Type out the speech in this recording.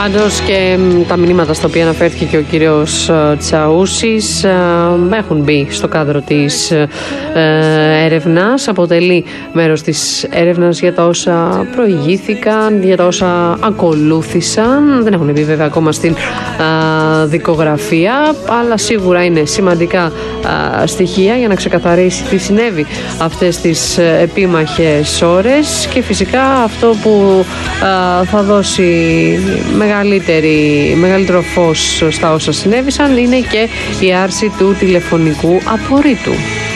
Πάντως και τα μηνύματα στα οποία αναφέρθηκε και ο κύριος Τσαούσης έχουν μπει στο κάδρο της έρευνας. Αποτελεί μέρος της έρευνας για τα όσα προηγήθηκαν, για τα όσα ακολούθησαν. Δεν έχουν μπει βέβαια ακόμα στην δικογραφία, αλλά σίγουρα είναι σημαντικά στοιχεία για να ξεκαθαρίσει τι συνέβη αυτές τις επίμαχες ώρες, και φυσικά αυτό που θα δώσει μεγαλύτερο φως στα όσα συνέβησαν είναι και η άρση του τηλεφωνικού απορρίτου.